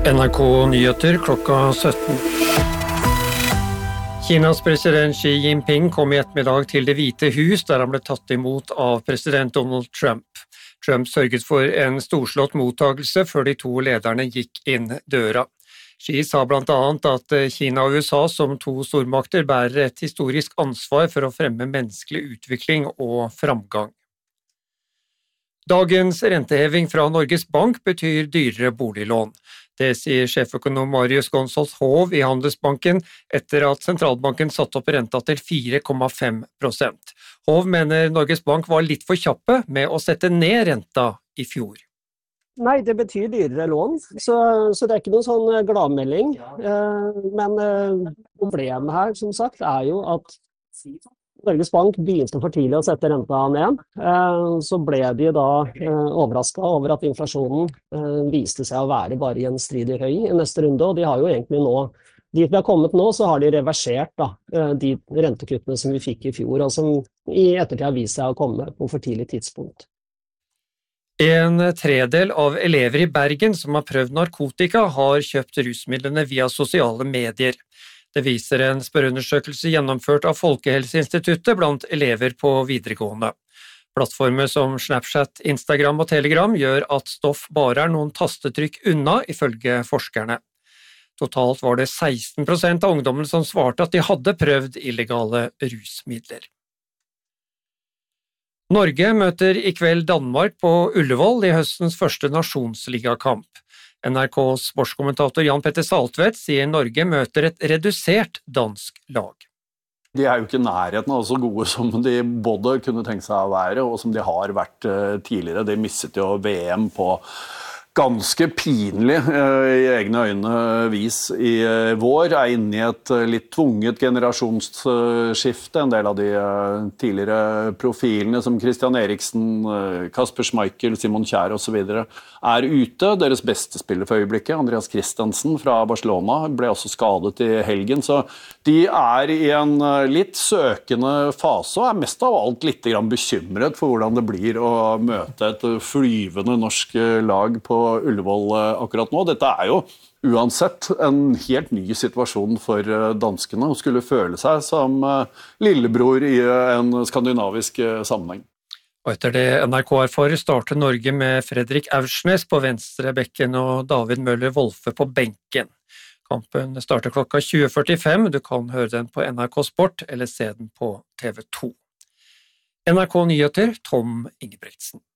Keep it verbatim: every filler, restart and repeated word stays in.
N R K Nyheter klokka sytten. Kinas president Xi Jinping kom i ettermiddag til Det hvite hus, der han ble tatt imot av president Donald Trump. Trump sørget for en storslått mottagelse før de to lederne gikk inn døra. Xi sa blant annet at Kina og U S A som to stormakter bærer et historisk ansvar for å fremme menneskelig utvikling og framgang. Dagens renteheving fra Norges Bank betyr dyrere boliglån. Det sier sjeføkonom Marius Gonsalves Hov i Handelsbanken etter at sentralbanken satte opp renta til fire komma fem prosent. Hov mener Norges Bank var litt for kjappe med å sette ned renta i fjor. Nei, det betyr dyrere lån, så, så det er ikke noen sånn gladmelding. Eh, men eh, problemet her, som sagt, er jo at Norges Bank begynte for tidlig å sette renta ned. Eh, så ble de da eh, overrasket over at inflasjonen eh, viste seg å være bare gjenstridig høy i neste runde, og de har jo egentlig nå, dit vi har kommet nå, så har de reversert da, eh, de rentekuttene som vi fikk i fjor, og som i ettertid har vist seg å komme på for tidlig tidspunkt. En tredel av elever i Bergen som har prøvd narkotika har kjøpt rusmidlene via sosiale medier. Det viser en spørreundersøkelse gjennomført av Folkehelseinstituttet blant elever på videregående. Plattformer som Snapchat, Instagram og Telegram gjør at stoff bare er noen tastetrykk unna, ifølge forskerne. Totalt var det seksten prosent av ungdommen som svarte at de hadde prøvd illegale rusmidler. Norge møter i kveld Danmark på Ullevål i høstens første nasjonsligakamp. N R K's sportskommentator Jan Petter Saltvedt sier Norge møter et redusert dansk lag. De er jo ikke i nærheten av så gode som de både kunne tenke seg å være, og som de har vært tidligere. De mistet jo V M på ganske pinlig i egne øyne vis i vår, er inne i et litt tvunget generasjonsskifte. En del av de tidligere profilene som Christian Eriksen, Kasper Schmeichel, Simon Kjær og så videre er ute. Deres beste spiller for øyeblikket, Andreas Christensen fra Barcelona, ble også skadet i helgen, så de er i en litt søkende fase og er mest av alt litt bekymret for hvordan det blir å møte et flyvende norsk lag på Ullevål akkurat nå. Dette er jo uansett en helt ny situasjon for danskene og skulle føle seg som lillebror i en skandinavisk sammenheng. Og etter det N R K erfarer starter Norge med Fredrik Aursnes på venstre bekken og David Møller Wolfe på benken. Kampen starter klokka tjue førtifem. Du kan høre den på N R K Sport eller se den på T V to. N R K Nyheter, Tom Ingebretsen.